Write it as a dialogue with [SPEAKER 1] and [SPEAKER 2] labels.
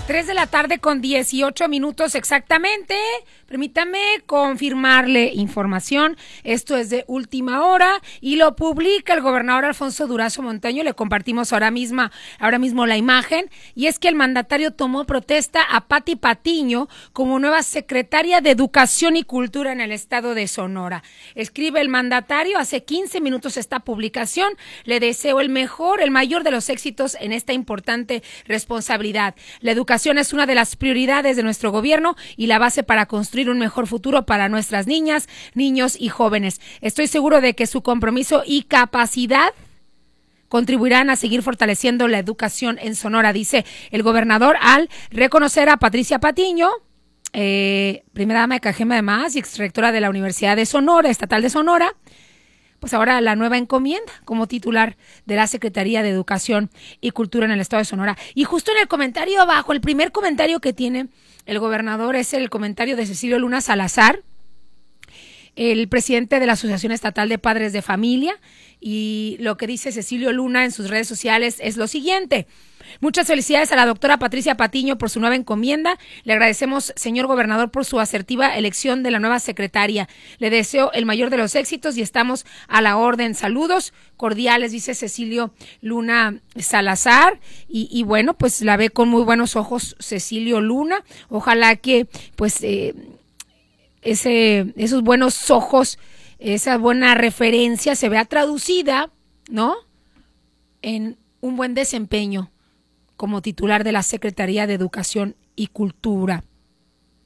[SPEAKER 1] 3 de la tarde con 18 minutos exactamente. Permítame confirmarle información. Esto es de última hora y lo publica el gobernador Alfonso Durazo Montaño. Le compartimos ahora mismo la imagen. Y es que el mandatario tomó protesta a Pati Patiño como nueva secretaria de Educación y Cultura en el estado de Sonora. Escribe el mandatario, hace 15 minutos esta publicación. Le deseo el mayor de los éxitos en esta importante responsabilidad. La educación es una de las prioridades de nuestro gobierno y la base para construir un mejor futuro para nuestras niñas, niños y jóvenes. Estoy seguro de que su compromiso y capacidad contribuirán a seguir fortaleciendo la educación en Sonora, dice el gobernador al reconocer a Patricia Patiño, primera dama de Cajeme además y exrectora de la Universidad de Sonora, Estatal de Sonora, pues ahora la nueva encomienda como titular de la Secretaría de Educación y Cultura en el estado de Sonora. Y justo en el comentario abajo, el primer comentario que tiene el gobernador es el comentario de Cecilio Luna Salazar, el presidente de la Asociación Estatal de Padres de Familia, y lo que dice Cecilio Luna en sus redes sociales es lo siguiente: muchas felicidades a la doctora Patricia Patiño por su nueva encomienda. Le agradecemos, señor gobernador, por su asertiva elección de la nueva secretaria. Le deseo el mayor de los éxitos y estamos a la orden. Saludos cordiales, dice Cecilio Luna Salazar. Y bueno, pues la ve con muy buenos ojos Cecilio Luna. Ojalá que pues esos buenos ojos, esa buena referencia se vea traducida, ¿no?, en un buen desempeño como titular de la Secretaría de Educación y Cultura.